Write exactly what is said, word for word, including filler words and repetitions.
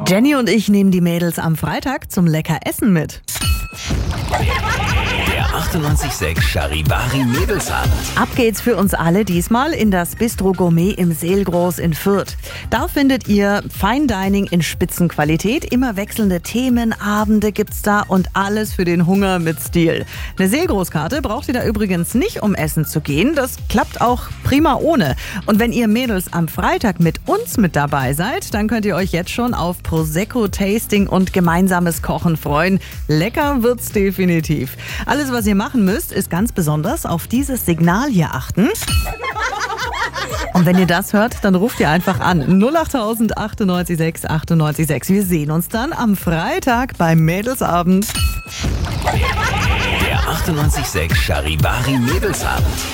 Jenny und ich nehmen die Mädels am Freitag zum lecker Essen mit. Der achtundneunzig Komma sechs Charivari Mädelsabend. Ab geht's für uns alle diesmal in das Bistro Gourmet im Seelgroß in Fürth. Da findet ihr Fine Dining in Spitzenqualität, immer wechselnde Themen, Abende gibt's da und alles für den Hunger mit Stil. Eine Seelgroßkarte braucht ihr da übrigens nicht, um essen zu gehen. Das klappt auch prima ohne. Und wenn ihr Mädels am Freitag mit uns mit dabei seid, dann könnt ihr euch jetzt schon auf Prosecco-Tasting und gemeinsames Kochen freuen. Lecker wird's definitiv. Alles, was ihr machen müsst, ist ganz besonders auf dieses Signal hier achten. Und wenn ihr das hört, dann ruft ihr einfach an. null achttausend achtundneunzig sechs achtundneunzig sechs. Wir sehen uns dann am Freitag beim Mädelsabend. Der achtundneunzig Komma sechs Charivari Mädelsabend.